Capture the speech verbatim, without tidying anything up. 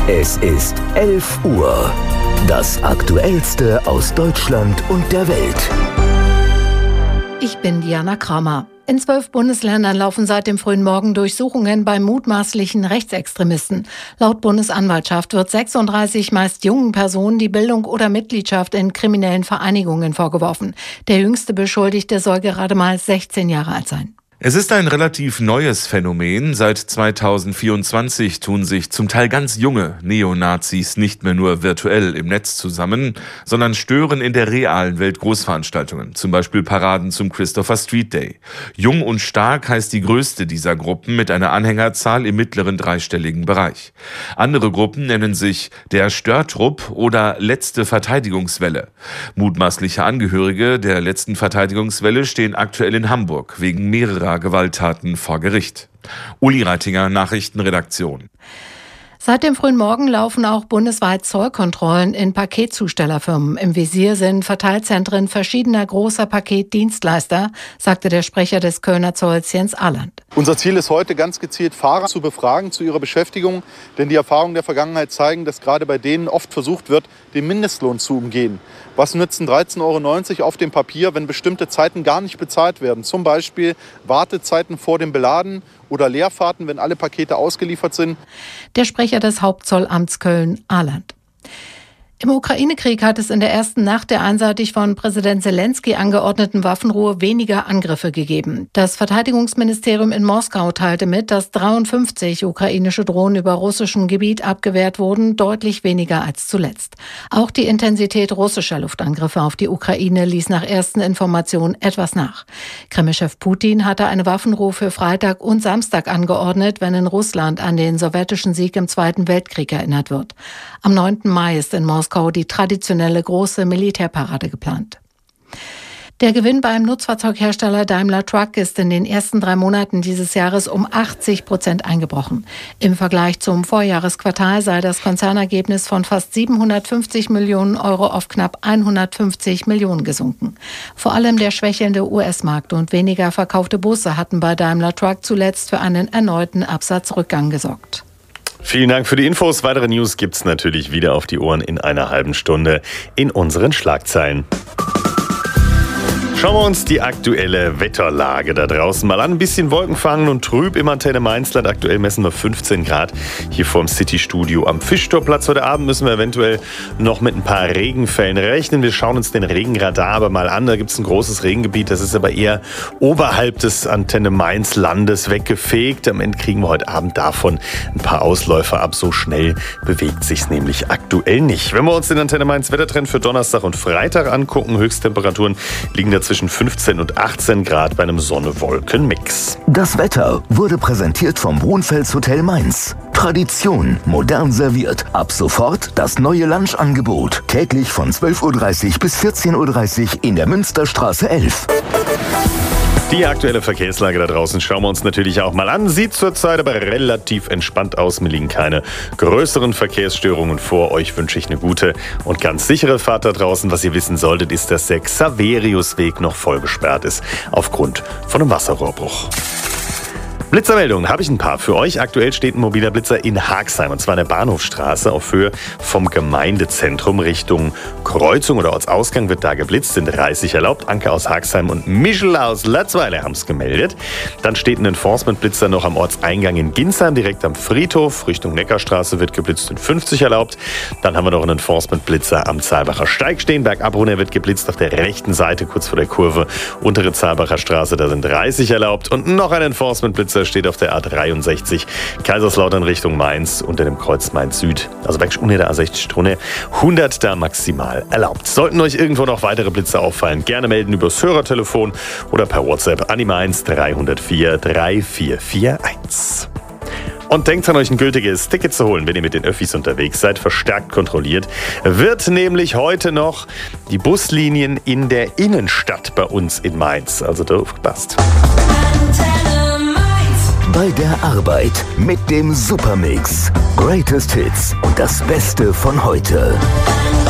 Es ist elf Uhr. Das Aktuellste aus Deutschland und der Welt. Ich bin Diana Kramer. In zwölf Bundesländern laufen seit dem frühen Morgen Durchsuchungen bei mutmaßlichen Rechtsextremisten. Laut Bundesanwaltschaft wird sechsunddreißig meist jungen Personen die Bildung oder Mitgliedschaft in kriminellen Vereinigungen vorgeworfen. Der jüngste Beschuldigte soll gerade mal sechzehn Jahre alt sein. Es ist ein relativ neues Phänomen. Seit zweitausendvierundzwanzig tun sich zum Teil ganz junge Neonazis nicht mehr nur virtuell im Netz zusammen, sondern stören in der realen Welt Großveranstaltungen, zum Beispiel Paraden zum Christopher Street Day. Jung und Stark heißt die größte dieser Gruppen mit einer Anhängerzahl im mittleren dreistelligen Bereich. Andere Gruppen nennen sich der Störtrupp oder Letzte Verteidigungswelle. Mutmaßliche Angehörige der letzten Verteidigungswelle stehen aktuell in Hamburg wegen mehrerer Gewalttaten vor Gericht. Uli Reitinger, Nachrichtenredaktion. Seit dem frühen Morgen laufen auch bundesweit Zollkontrollen in Paketzustellerfirmen. Im Visier sind Verteilzentren verschiedener großer Paketdienstleister, sagte der Sprecher des Kölner Zolls Jens Ahland. Unser Ziel ist heute ganz gezielt, Fahrer zu befragen zu ihrer Beschäftigung, denn die Erfahrungen der Vergangenheit zeigen, dass gerade bei denen oft versucht wird, den Mindestlohn zu umgehen. Was nützen dreizehn Euro neunzig auf dem Papier, wenn bestimmte Zeiten gar nicht bezahlt werden? Zum Beispiel Wartezeiten vor dem Beladen oder Leerfahrten, wenn alle Pakete ausgeliefert sind. Der Sprecher des Hauptzollamts Köln, Ahland. Im Ukraine-Krieg hat es in der ersten Nacht der einseitig von Präsident Zelensky angeordneten Waffenruhe weniger Angriffe gegeben. Das Verteidigungsministerium in Moskau teilte mit, dass dreiundfünfzig ukrainische Drohnen über russischem Gebiet abgewehrt wurden, deutlich weniger als zuletzt. Auch die Intensität russischer Luftangriffe auf die Ukraine ließ nach ersten Informationen etwas nach. Kreml-Chef Putin hatte eine Waffenruhe für Freitag und Samstag angeordnet, wenn in Russland an den sowjetischen Sieg im Zweiten Weltkrieg erinnert wird. Am neunten Mai ist in Moskau die traditionelle große Militärparade geplant. Der Gewinn beim Nutzfahrzeughersteller Daimler Truck ist in den ersten drei Monaten dieses Jahres um achtzig Prozent eingebrochen. Im Vergleich zum Vorjahresquartal sei das Konzernergebnis von fast siebenhundertfünfzig Millionen Euro auf knapp hundertfünfzig Millionen gesunken. Vor allem der schwächelnde U S-Markt und weniger verkaufte Busse hatten bei Daimler Truck zuletzt für einen erneuten Absatzrückgang gesorgt. Vielen Dank für die Infos. Weitere News gibt's natürlich wieder auf die Ohren in einer halben Stunde in unseren Schlagzeilen. Schauen wir uns die aktuelle Wetterlage da draußen mal an. Ein bisschen wolkenverhangen und trüb im Antenne Mainzland. Aktuell messen wir fünfzehn Grad hier vorm City-Studio am Fischtorplatz. Heute Abend müssen wir eventuell noch mit ein paar Regenfällen rechnen. Wir schauen uns den Regenradar aber mal an. Da gibt es ein großes Regengebiet. Das ist aber eher oberhalb des Antenne Mainz-Landes weggefegt. Am Ende kriegen wir heute Abend davon ein paar Ausläufer ab. So schnell bewegt sich's nämlich aktuell nicht. Wenn wir uns den Antenne Mainz-Wettertrend für Donnerstag und Freitag angucken, Höchsttemperaturen liegen dazwischen zwischen fünfzehn und achtzehn Grad bei einem Sonne-Wolken-Mix. Das Wetter wurde präsentiert vom Brunfels Hotel Mainz. Tradition, modern serviert. Ab sofort das neue Lunchangebot. Täglich von zwölf Uhr dreißig bis vierzehn Uhr dreißig in der Münsterstraße elf. Die aktuelle Verkehrslage da draußen schauen wir uns natürlich auch mal an. Sieht zurzeit aber relativ entspannt aus. Mir liegen keine größeren Verkehrsstörungen vor. Euch wünsche ich eine gute und ganz sichere Fahrt da draußen. Was ihr wissen solltet, ist, dass der Xaveriusweg noch voll gesperrt ist aufgrund von einem Wasserrohrbruch. Blitzermeldungen habe ich ein paar für euch. Aktuell steht ein mobiler Blitzer in Haagsheim, und zwar an der Bahnhofstraße auf Höhe vom Gemeindezentrum Richtung Kreuzung oder Ortsausgang wird da geblitzt, sind dreißig erlaubt. Anke aus Haagsheim und Michel aus Latzweiler haben es gemeldet. Dann steht ein Enforcement-Blitzer noch am Ortseingang in Ginsheim, direkt am Friedhof. Richtung Neckarstraße wird geblitzt, sind fünfzig erlaubt. Dann haben wir noch einen Enforcement-Blitzer am Zahlbacher Steig stehen. Bergab runter wird geblitzt auf der rechten Seite, kurz vor der Kurve. Untere Zahlbacher Straße, da sind dreißig erlaubt. Und noch ein Enforcement-Blitzer steht auf der A dreiundsechzig Kaiserslautern Richtung Mainz unter dem Kreuz Mainz Süd. Also wirklich unter der A sechzig Stunde. hundert da maximal erlaubt. Sollten euch irgendwo noch weitere Blitze auffallen, gerne melden übers Hörertelefon oder per WhatsApp an die Mainz drei null vier drei vier vier eins. Und denkt an euch, ein gültiges Ticket zu holen, wenn ihr mit den Öffis unterwegs seid. Verstärkt kontrolliert wird nämlich heute noch die Buslinien in der Innenstadt bei uns in Mainz. Also da aufgepasst. Bei der Arbeit mit dem Supermix. Greatest Hits und das Beste von heute.